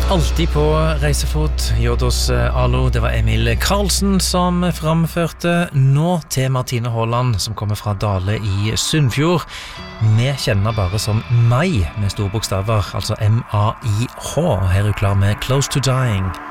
Alltid på reisefot, Joddos Alo, det var Emil Karlsen som framførte nå til Martine Håland, som kommer fra Dale i Sunnfjord. Vi kjenner bare som Mai med store bokstaver, altså M-A-I-H. Her er du klar med Close to Dying.